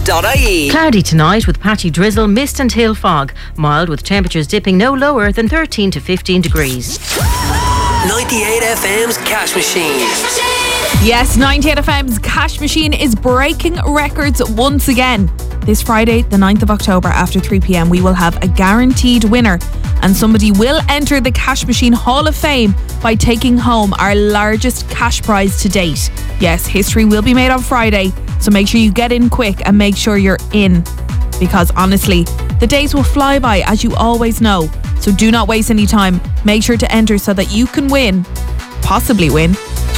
98fm.ie. Cloudy tonight with patchy drizzle, mist and hill fog. Mild with temperatures dipping no lower than 13 to 15 degrees. 98FM's Cash Machine. Yes, 98FM's Cash Machine is breaking records once again. This Friday, the 9th of October, after 3 p.m, we will have a guaranteed winner, and somebody will enter the Cash Machine Hall of Fame by taking home our largest cash prize to date. Yes, history will be made on Friday, so make sure you get in quick and make sure you're in, because honestly, the days will fly by, as you always know. So do not waste any time. Make sure to enter so that you can win, possibly win,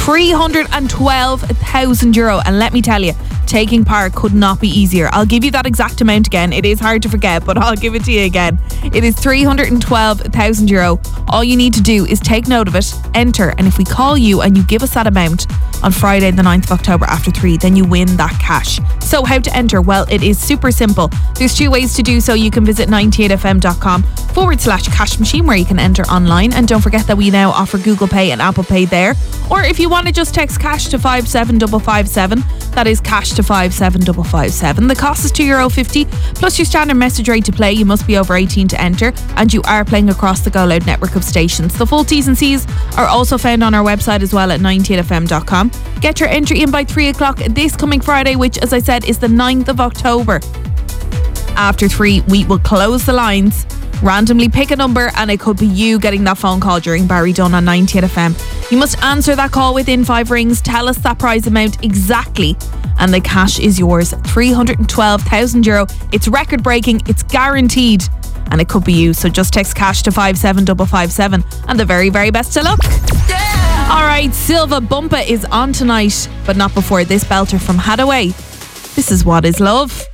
€312,000. And let me tell you, taking part could not be easier. I'll give you that exact amount again. It is hard to forget, but I'll give it to you again. It is €312,000. All you need to do is take note of it, enter, and if we call you and you give us that amount on Friday the 9th of October after 3, then you win that cash. So how to enter? Well, it is super simple. There's 2 ways to do so. You can visit 98fm.com/cash machine, where you can enter online, and don't forget that we now offer Google Pay and Apple Pay there. Or if you want to just text cash to 57557, that is cash to 57557. The cost is €2.50 plus your standard message rate to play. You must be over 18 to enter, and you are playing across the Go Loud network of stations. The full T's and C's are also found on our website as well at 98fm.com. Get your entry in by 3 o'clock this coming Friday, which, as I said, is the 9th of October. After 3, we will close the lines, randomly pick a number, and it could be you getting that phone call during Barry Dunn on 98FM. You must answer that call within 5 rings, tell us that prize amount exactly, and the cash is yours, €312,000. It's record breaking, it's guaranteed, and it could be you. So just text cash to 57557, and the very, very best of luck. Alright, Silva Bumpa is on tonight, but not before this belter from Hadaway. This is What Is Love.